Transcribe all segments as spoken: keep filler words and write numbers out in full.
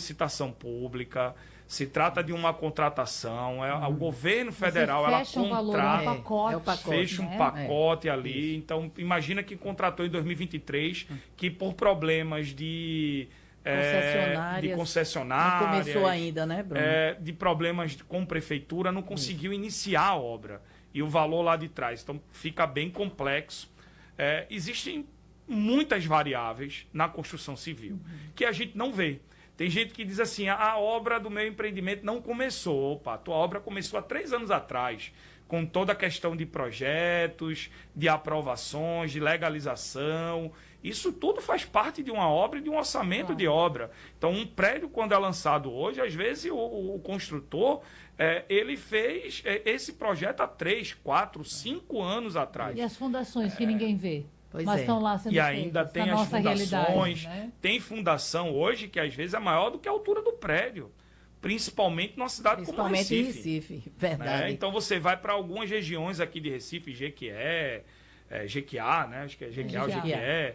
licitação pública, se trata de uma contratação, é, hum. o governo federal ela fecha um valor, contrata, é um pacote, é o pacote, fecha né? um pacote é. ali. Isso. Então, imagina que contratou em dois mil e vinte e três, hum. que por problemas de... Concessionárias. É, de concessionárias. Não começou ainda, né, Bruno? É, de problemas com prefeitura, não conseguiu Isso. iniciar a obra. E o valor lá de trás. Então, fica bem complexo. É, existem muitas variáveis na construção civil uhum. que a gente não vê. Tem gente que diz assim, a obra do meu empreendimento não começou. Opa, a tua obra começou há três anos atrás, com toda a questão de projetos, de aprovações, de legalização. Isso tudo faz parte de uma obra e de um orçamento claro. de obra. Então, um prédio, quando é lançado hoje, às vezes o, o construtor, é, ele fez é, esse projeto há três, quatro, cinco anos atrás. E as fundações é... que ninguém vê? Pois mas é. estão lá sendo E ainda feitas, tem as fundações. Né? Tem fundação hoje que às vezes é maior do que a altura do prédio. Principalmente numa cidade como Recife. Principalmente em Recife, verdade. Né? Então você vai para algumas regiões aqui de Recife, Jequié, é, Jequiá, né? Acho que é Jequiá ou Jequié.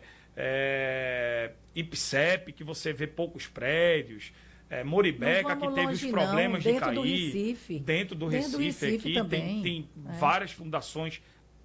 É, Ipsep, que você vê poucos prédios. É, Moribeca, que teve os problemas não, de cair. Do Recife. Dentro do dentro Recife, do Recife aqui também. tem, tem é. várias fundações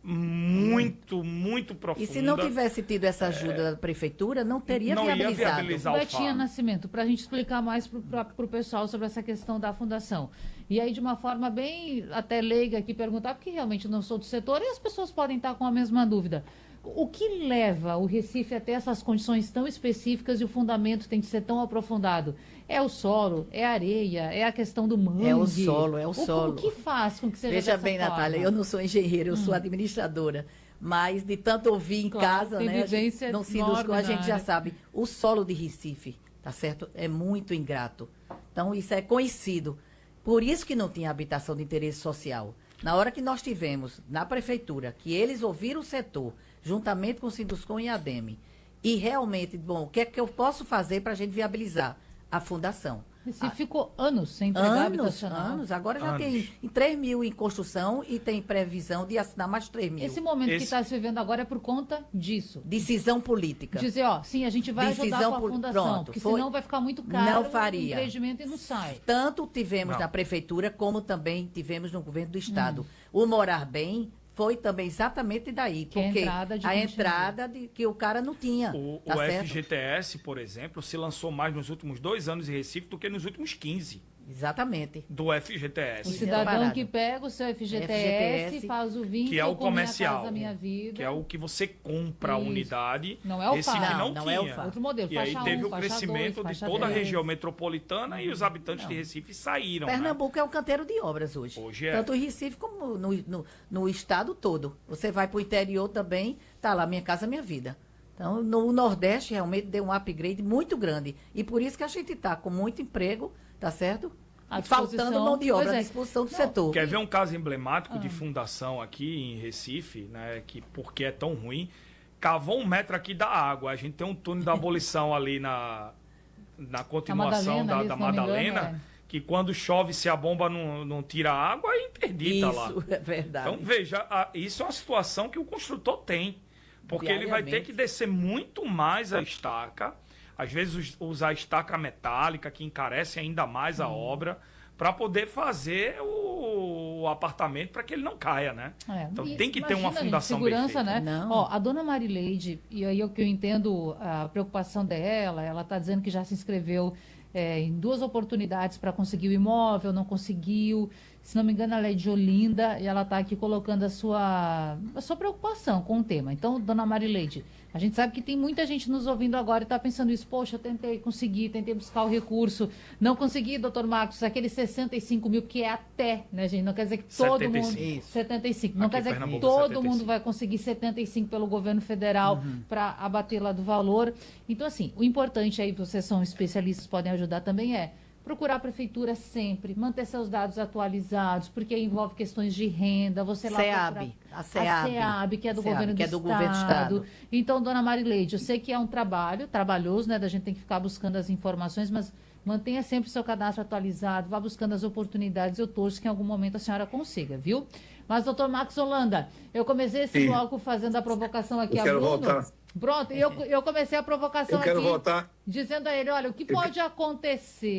muito, muito profundas. E se não tivesse tido essa ajuda é, da prefeitura, não teria não viabilizado. Ia viabilizar o Betinha Nascimento, para a gente explicar mais para o pessoal sobre essa questão da fundação. E aí, de uma forma bem até leiga aqui, perguntar, porque realmente não sou do setor, e as pessoas podem estar com a mesma dúvida. O que leva o Recife a ter essas condições tão específicas e o fundamento tem que ser tão aprofundado? É o solo, é a areia, é a questão do mangue? É o solo, é o, o solo. O que faz com que seja Veja dessa bem, forma? Natália, eu não sou engenheira, eu hum. sou administradora. Mas de tanto ouvir em claro, casa, né, a gente, não se induz, a gente já área. sabe. O solo de Recife, tá certo? É muito ingrato. Então, isso é conhecido. Por isso que não tinha habitação de interesse social. Na hora que nós tivemos na prefeitura, que eles ouviram o setor, juntamente com o Sinduscom e a ADEME, e realmente, bom, o que é que eu posso fazer para a gente viabilizar? A fundação. Você ah, ficou anos sem entregar anos, habitacional. Anos, agora já anos. tem em três mil em construção e tem previsão de assinar mais três mil. Esse momento Esse... que está se vivendo agora é por conta disso. Decisão política. Dizer, ó, sim, a gente vai Decisão ajudar com a fundação, pronto, porque foi... senão vai ficar muito caro não faria. o empreendimento e não sai. Tanto tivemos não. na prefeitura, como também tivemos no governo do estado. Hum. O Morar Bem foi também exatamente daí, que porque a entrada, de a entrada de, que o cara não tinha. O, tá o certo? F G T S, por exemplo, se lançou mais nos últimos dois anos em Recife do que nos últimos quinze. Exatamente. Do F G T S. O cidadão que pega o seu F G T S, F G T S faz o vínculo que é o com comercial, Minha Casa Minha Vida. Que é o que você compra Isso. a unidade. Não é o Recife F A. não, não, não tinha. é o F A. Outro modelo, e aí faixa teve um, o faixa crescimento dois, de toda dez. a região metropolitana e os habitantes não. de Recife saíram. Pernambuco né? é um canteiro de obras hoje. Hoje é. Tanto em Recife como no, no, no estado todo. Você vai para o interior também, tá lá, Minha Casa Minha Vida. Então, no Nordeste, realmente deu um upgrade muito grande. E por isso que a gente está com muito emprego, tá certo? E faltando mão de obra, é. à disposição do Não, setor. Quer ver um caso emblemático ah. de fundação aqui em Recife, né? Que porque é tão ruim? Cavou um metro aqui da água. A gente tem um túnel da abolição ali na, na continuação Madalena, da, ali, da se não me Madalena. engano, é. Que quando chove, se a bomba não, não tira a água, é interdita lá. Isso, é verdade. Então, veja, a, isso é uma situação que o construtor tem. Porque ele vai ter que descer muito mais a estaca, às vezes usar estaca metálica, que encarece ainda mais a hum. obra, para poder fazer o, o apartamento para que ele não caia, né? É, então tem que ter uma fundação gente, segurança, bem feita. Né? Ó, a dona Marileide, e aí o que eu entendo a preocupação dela, ela está dizendo que já se inscreveu é, em duas oportunidades para conseguir o imóvel, não conseguiu. Se não me engano, ela é de Olinda e ela está aqui colocando a sua, a sua preocupação com o tema. Então, dona Marileide, a gente sabe que tem muita gente nos ouvindo agora e está pensando isso. Poxa, eu tentei conseguir, tentei buscar o recurso. Não consegui, doutor Marcos, aqueles sessenta e cinco mil, que é até, né, gente? Não quer dizer que todo setenta e cinco. mundo... setenta e cinco. Não Aqui quer dizer Pernambuco, que todo setenta e cinco. mundo vai conseguir setenta e cinco pelo governo federal uhum. para abater lá do valor. Então, assim, o importante aí, vocês são especialistas, podem ajudar também, é procurar a prefeitura sempre, manter seus dados atualizados, porque envolve questões de renda, você lá SEAB, a SEAB, a SEAB, que é do, SEAB, governo, que do é do estado. governo do estado. Então, dona Marileide, eu sei que é um trabalho, trabalhoso, né, da gente tem que ficar buscando as informações, mas mantenha sempre o seu cadastro atualizado, vá buscando as oportunidades, eu torço que em algum momento a senhora consiga, viu? Mas, doutor Marcos Holanda, eu comecei esse Sim. bloco fazendo a provocação aqui eu a quero Bruno. Voltar. Pronto, eu, eu comecei a provocação eu quero aqui voltar. dizendo a ele, olha, o que pode eu... acontecer